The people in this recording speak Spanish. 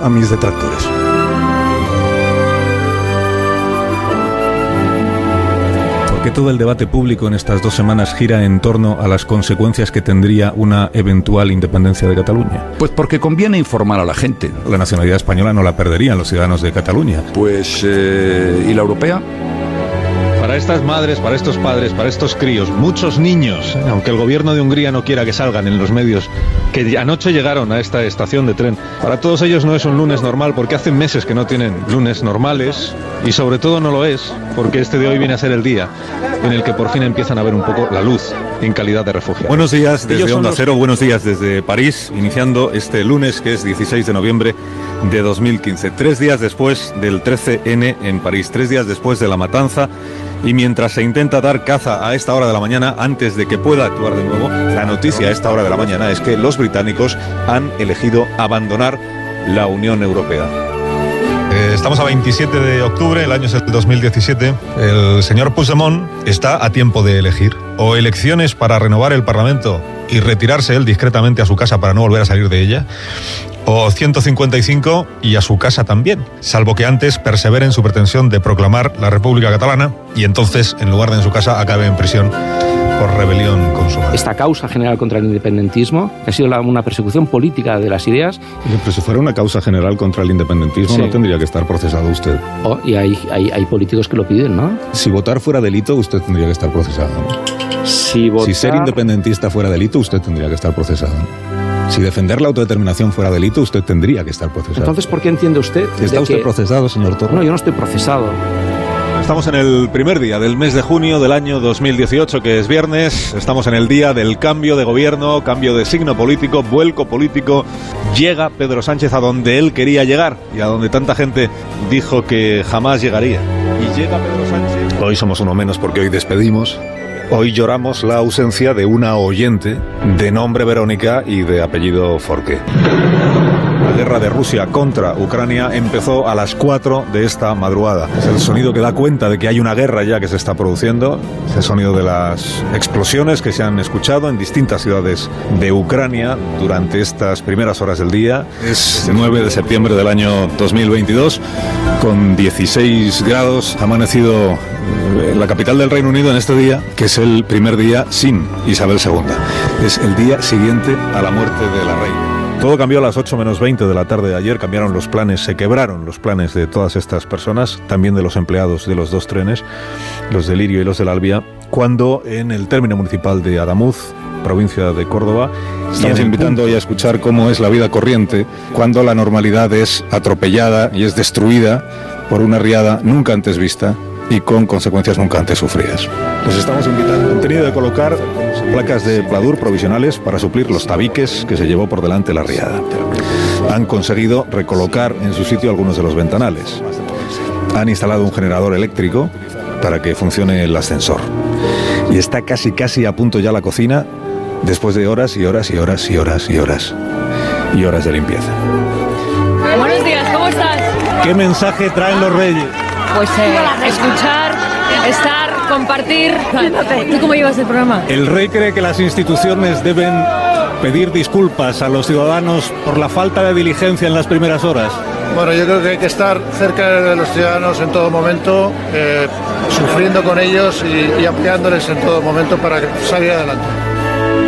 a mis detractores. Que todo el debate público en estas 2 semanas gira en torno a las consecuencias que tendría una eventual independencia de Cataluña. Pues porque conviene informar a la gente. La nacionalidad española no la perderían los ciudadanos de Cataluña. Pues, ¿y la europea? Para estas madres, para estos padres, para estos críos, muchos niños, aunque el gobierno de Hungría no quiera que salgan en los medios, que anoche llegaron a esta estación de tren, para todos ellos no es un lunes normal porque hace meses que no tienen lunes normales y sobre todo no lo es porque este de hoy viene a ser el día en el que por fin empiezan a ver un poco la luz en calidad de refugiados. Buenos días desde Onda Cero, buenos días desde París, iniciando este lunes que es 16 de noviembre de 2015, 3 días después del 13N en París, 3 días después de la matanza. Y mientras se intenta dar caza a esta hora de la mañana, antes de que pueda actuar de nuevo, la noticia a esta hora de la mañana es que los británicos han elegido abandonar la Unión Europea. Estamos a 27 de octubre, el año es el 2017. El señor Puigdemont está a tiempo de elegir. O elecciones para renovar el Parlamento y retirarse él discretamente a su casa para no volver a salir de ella, o 155 y a su casa también, salvo que antes persevere en su pretensión de proclamar la República Catalana y entonces, en lugar de en su casa, acabe en prisión por rebelión consumada. Esta causa general contra el independentismo ha sido una persecución política de las ideas. Pero si fuera una causa general contra el independentismo, sí, no tendría que estar procesado usted. Y hay políticos que lo piden, ¿no? Si votar fuera delito, usted tendría que estar procesado, ¿no? Si ser independentista fuera delito, usted tendría que estar procesado. Si defender la autodeterminación fuera delito, usted tendría que estar procesado. Entonces, ¿por qué entiende usted? ¿Está usted procesado, señor Torra? No, yo no estoy procesado. Estamos en el primer día del mes de junio del año 2018, que es viernes. Estamos en el día del cambio de gobierno, cambio de signo político, vuelco político. Llega Pedro Sánchez a donde él quería llegar y a donde tanta gente dijo que jamás llegaría. Y llega Pedro Sánchez. Hoy somos uno menos porque hoy despedimos. Hoy lloramos la ausencia de una oyente de nombre Verónica y de apellido Forqué. La guerra de Rusia contra Ucrania empezó a las 4 de esta madrugada. Es el sonido que da cuenta de que hay una guerra ya que se está produciendo. Es el sonido de las explosiones que se han escuchado en distintas ciudades de Ucrania durante estas primeras horas del día. Es el 9 de septiembre del año 2022, con 16 grados. Ha amanecido en la capital del Reino Unido en este día, que es el primer día sin Isabel II. Es el día siguiente a la muerte de la reina. Todo cambió a las 8 menos 20 de la tarde de ayer, cambiaron los planes, se quebraron los planes de todas estas personas, también de los empleados de los 2 trenes, los del Lirio y los del Albia, cuando en el término municipal de Adamuz, provincia de Córdoba, estamos invitando hoy a escuchar cómo es la vida corriente cuando la normalidad es atropellada y es destruida por una riada nunca antes vista y con consecuencias nunca antes sufridas. Les estamos invitando. Han tenido de colocar placas de pladur provisionales para suplir los tabiques que se llevó por delante la riada. Han conseguido recolocar en su sitio algunos de los ventanales. Han instalado un generador eléctrico para que funcione el ascensor. Y está casi a punto ya la cocina, después de horas y horas y horas y horas y horas y horas de limpieza. Buenos días, ¿cómo estás? ¿Qué mensaje traen los reyes? Pues escuchar, estar, compartir. ¿Tú cómo llevas el programa? El rey cree que las instituciones deben pedir disculpas a los ciudadanos por la falta de diligencia en las primeras horas. Bueno, yo creo que hay que estar cerca de los ciudadanos en todo momento, sufriendo con ellos y apoyándoles en todo momento para salir adelante.